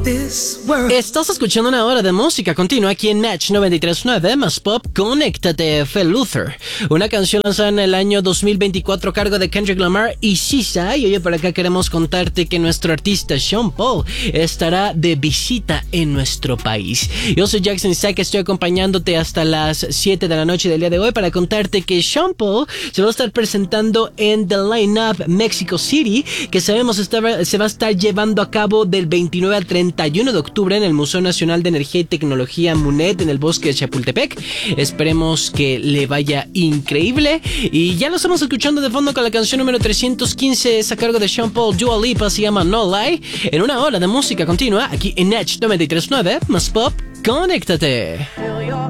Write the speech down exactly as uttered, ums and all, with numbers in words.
Estás escuchando una hora de música continua aquí en Match noventa y tres punto nueve más Pop. Conéctate, fue Luther, una canción lanzada en el año dos mil veinticuatro a cargo de Kendrick Lamar y S Z A. Y oye, por acá queremos contarte que nuestro artista Sean Paul estará de visita en nuestro país. Yo soy Jackson Isaac, estoy acompañándote hasta las siete de la noche del día de hoy para contarte que Sean Paul se va a estar presentando en The Line-Up Mexico City, que sabemos está, se va a estar llevando a cabo del veintinueve al treinta y uno de octubre en el Museo Nacional de Energía y Tecnología MUNET en el bosque de Chapultepec. Esperemos que le vaya increíble. Y ya lo estamos escuchando de fondo con la canción número trescientos quince, es a cargo de Sean Paul, Dua Lipa, se llama No Lie, en una hora de música continua aquí en Match noventa y tres punto nueve más Pop. Conéctate.